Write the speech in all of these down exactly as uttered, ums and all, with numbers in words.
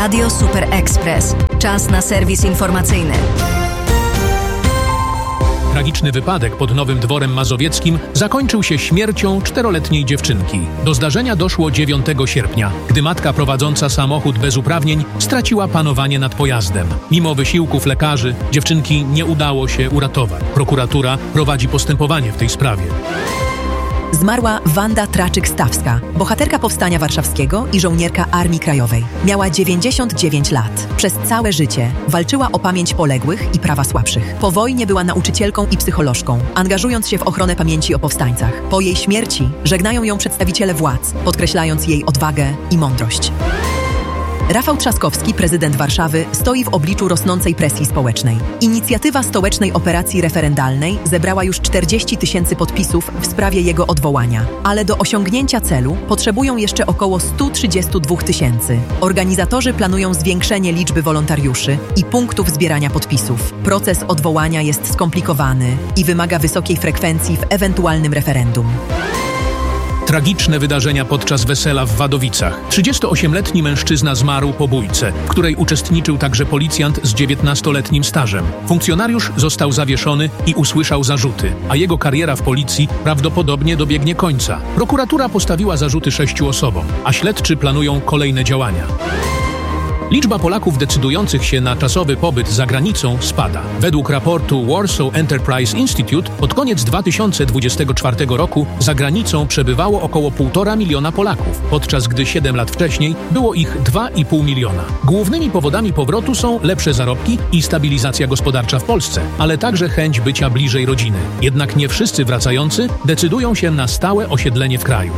Radio Super Express. Czas na serwis informacyjny. Tragiczny wypadek pod Nowym Dworem Mazowieckim zakończył się śmiercią czteroletniej dziewczynki. Do zdarzenia doszło dziewiątego sierpnia, gdy matka prowadząca samochód bez uprawnień straciła panowanie nad pojazdem. Mimo wysiłków lekarzy dziewczynki nie udało się uratować. Prokuratura prowadzi postępowanie w tej sprawie. Zmarła Wanda Traczyk-Stawska, bohaterka Powstania Warszawskiego i żołnierka Armii Krajowej. Miała dziewięćdziesiąt dziewięć lat. Przez całe życie walczyła o pamięć poległych i prawa słabszych. Po wojnie była nauczycielką i psycholożką, angażując się w ochronę pamięci o powstańcach. Po jej śmierci żegnają ją przedstawiciele władz, podkreślając jej odwagę i mądrość. Rafał Trzaskowski, prezydent Warszawy, stoi w obliczu rosnącej presji społecznej. Inicjatywa stołecznej operacji referendalnej zebrała już czterdzieści tysięcy podpisów w sprawie jego odwołania, ale do osiągnięcia celu potrzebują jeszcze około sto trzydzieści dwa tysięcy. Organizatorzy planują zwiększenie liczby wolontariuszy i punktów zbierania podpisów. Proces odwołania jest skomplikowany i wymaga wysokiej frekwencji w ewentualnym referendum. Tragiczne wydarzenia podczas wesela w Wadowicach. trzydziestoośmioletni mężczyzna zmarł po bójce, w której uczestniczył także policjant z dziewiętnastoletnim stażem. Funkcjonariusz został zawieszony i usłyszał zarzuty, a jego kariera w policji prawdopodobnie dobiegnie końca. Prokuratura postawiła zarzuty sześciu osobom, a śledczy planują kolejne działania. Liczba Polaków decydujących się na czasowy pobyt za granicą spada. Według raportu Warsaw Enterprise Institute pod koniec dwa tysiące dwudziestego czwartego roku za granicą przebywało około półtora miliona Polaków, podczas gdy siedem lat wcześniej było ich dwa i pół miliona. Głównymi powodami powrotu są lepsze zarobki i stabilizacja gospodarcza w Polsce, ale także chęć bycia bliżej rodziny. Jednak nie wszyscy wracający decydują się na stałe osiedlenie w kraju.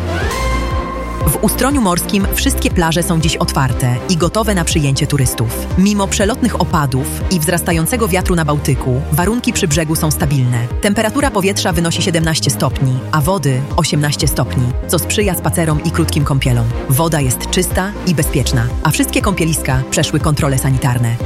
W Ustroniu Morskim wszystkie plaże są dziś otwarte i gotowe na przyjęcie turystów. Mimo przelotnych opadów i wzrastającego wiatru na Bałtyku, warunki przy brzegu są stabilne. Temperatura powietrza wynosi siedemnaście stopni, a wody osiemnaście stopni, co sprzyja spacerom i krótkim kąpielom. Woda jest czysta i bezpieczna, a wszystkie kąpieliska przeszły kontrole sanitarne.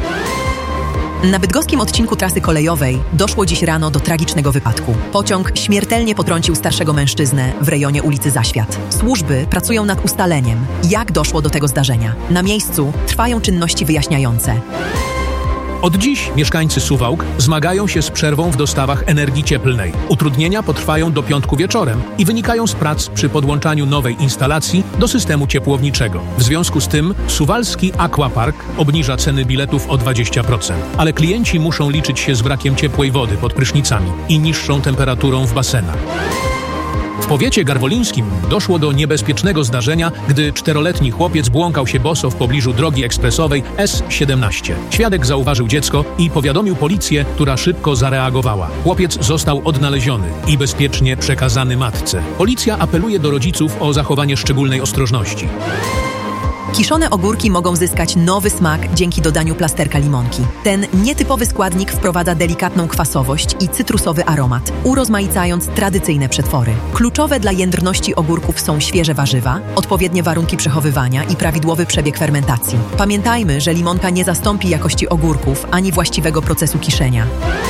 Na bydgoskim odcinku trasy kolejowej doszło dziś rano do tragicznego wypadku. Pociąg śmiertelnie potrącił starszego mężczyznę w rejonie ulicy Zaświat. Służby pracują nad ustaleniem, jak doszło do tego zdarzenia. Na miejscu trwają czynności wyjaśniające. Od dziś mieszkańcy Suwałk zmagają się z przerwą w dostawach energii cieplnej. Utrudnienia potrwają do piątku wieczorem i wynikają z prac przy podłączaniu nowej instalacji do systemu ciepłowniczego. W związku z tym Suwalski Aquapark obniża ceny biletów o dwadzieścia procent, ale klienci muszą liczyć się z brakiem ciepłej wody pod prysznicami i niższą temperaturą w basenach. W powiecie garwolińskim doszło do niebezpiecznego zdarzenia, gdy czteroletni chłopiec błąkał się boso w pobliżu drogi ekspresowej S siedemnaście. Świadek zauważył dziecko i powiadomił policję, która szybko zareagowała. Chłopiec został odnaleziony i bezpiecznie przekazany matce. Policja apeluje do rodziców o zachowanie szczególnej ostrożności. Kiszone ogórki mogą zyskać nowy smak dzięki dodaniu plasterka limonki. Ten nietypowy składnik wprowadza delikatną kwasowość i cytrusowy aromat, urozmaicając tradycyjne przetwory. Kluczowe dla jędrności ogórków są świeże warzywa, odpowiednie warunki przechowywania i prawidłowy przebieg fermentacji. Pamiętajmy, że limonka nie zastąpi jakości ogórków ani właściwego procesu kiszenia.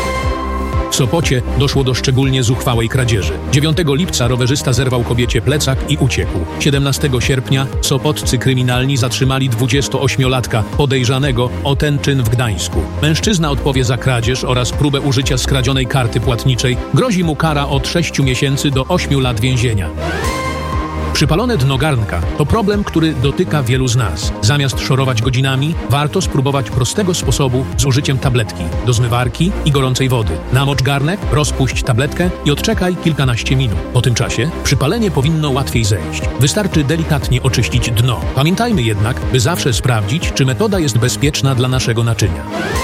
W Sopocie doszło do szczególnie zuchwałej kradzieży. dziewiątego lipca rowerzysta zerwał kobiecie plecak i uciekł. siedemnastego sierpnia sopoccy kryminalni zatrzymali dwudziestoośmiolatka podejrzanego o ten czyn w Gdańsku. Mężczyzna odpowie za kradzież oraz próbę użycia skradzionej karty płatniczej. Grozi mu kara od sześciu miesięcy do ośmiu lat więzienia. Przypalone dno garnka to problem, który dotyka wielu z nas. Zamiast szorować godzinami, warto spróbować prostego sposobu z użyciem tabletki do zmywarki i gorącej wody. Namocz garnek, rozpuść tabletkę i odczekaj kilkanaście minut. Po tym czasie przypalenie powinno łatwiej zejść. Wystarczy delikatnie oczyścić dno. Pamiętajmy jednak, by zawsze sprawdzić, czy metoda jest bezpieczna dla naszego naczynia.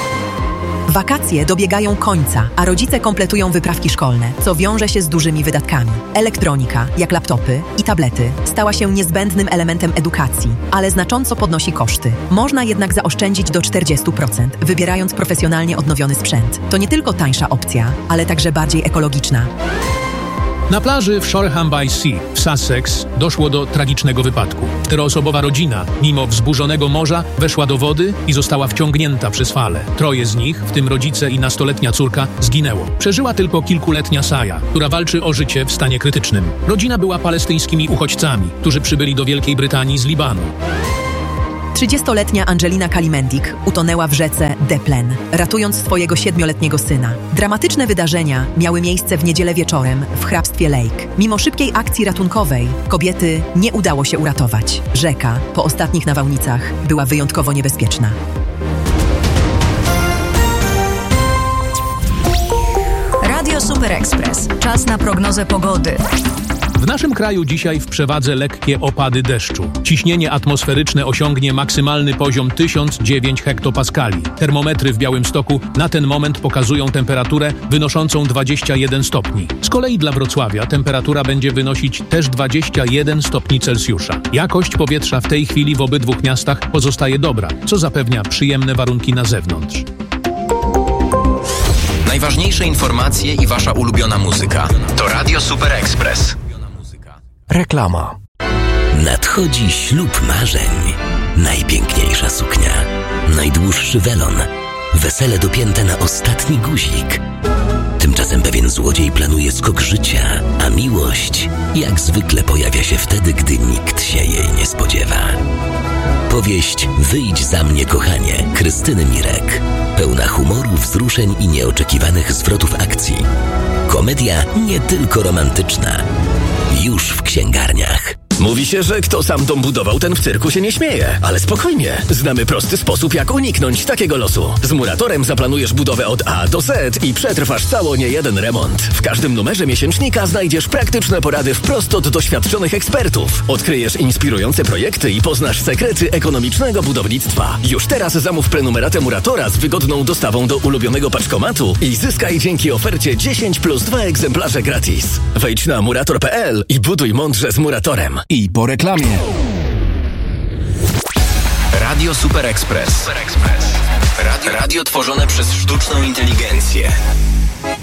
Wakacje dobiegają końca, a rodzice kompletują wyprawki szkolne, co wiąże się z dużymi wydatkami. Elektronika, jak laptopy i tablety, stała się niezbędnym elementem edukacji, ale znacząco podnosi koszty. Można jednak zaoszczędzić do czterdziestu procent, wybierając profesjonalnie odnowiony sprzęt. To nie tylko tańsza opcja, ale także bardziej ekologiczna. Na plaży w Shoreham by Sea w Sussex doszło do tragicznego wypadku. Czteroosobowa rodzina, mimo wzburzonego morza, weszła do wody i została wciągnięta przez fale. Troje z nich, w tym rodzice i nastoletnia córka, zginęło. Przeżyła tylko kilkuletnia Saja, która walczy o życie w stanie krytycznym. Rodzina była palestyńskimi uchodźcami, którzy przybyli do Wielkiej Brytanii z Libanu. trzydziestoletnia Angelina Kalimendik utonęła w rzece Deplen, ratując swojego siedmioletniego syna. Dramatyczne wydarzenia miały miejsce w niedzielę wieczorem w hrabstwie Lake. Mimo szybkiej akcji ratunkowej kobiety nie udało się uratować. Rzeka po ostatnich nawałnicach była wyjątkowo niebezpieczna. Radio Super Express. Czas na prognozę pogody. W naszym kraju dzisiaj w przewadze lekkie opady deszczu. Ciśnienie atmosferyczne osiągnie maksymalny poziom tysiąc dziewięć hektopaskali. Termometry w Białymstoku na ten moment pokazują temperaturę wynoszącą dwadzieścia jeden stopni. Z kolei dla Wrocławia temperatura będzie wynosić też dwadzieścia jeden stopni Celsjusza. Jakość powietrza w tej chwili w obydwu miastach pozostaje dobra, co zapewnia przyjemne warunki na zewnątrz. Najważniejsze informacje i wasza ulubiona muzyka. To Radio Super Express. Reklama. Nadchodzi ślub marzeń. Najpiękniejsza suknia. Najdłuższy welon. Wesele dopięte na ostatni guzik. Tymczasem pewien złodziej planuje skok życia, a miłość jak zwykle pojawia się wtedy, gdy nikt się jej nie spodziewa. Powieść Wyjdź za mnie, kochanie, Krystyny Mirek. Pełna humoru, wzruszeń i nieoczekiwanych zwrotów akcji. Komedia nie tylko romantyczna. Już w księgarniach. Mówi się, że kto sam dom budował, ten w cyrku się nie śmieje. Ale spokojnie, znamy prosty sposób, jak uniknąć takiego losu. Z Muratorem zaplanujesz budowę od A do Z i przetrwasz cało niejeden remont. W każdym numerze miesięcznika znajdziesz praktyczne porady wprost od doświadczonych ekspertów. Odkryjesz inspirujące projekty i poznasz sekrety ekonomicznego budownictwa. Już teraz zamów prenumeratę Muratora z wygodną dostawą do ulubionego paczkomatu i zyskaj dzięki ofercie dziesięć plus dwa egzemplarze gratis. Wejdź na murator kropka p l i buduj mądrze z Muratorem. I po reklamie. Radio Super Express. Radio, radio tworzone przez sztuczną inteligencję.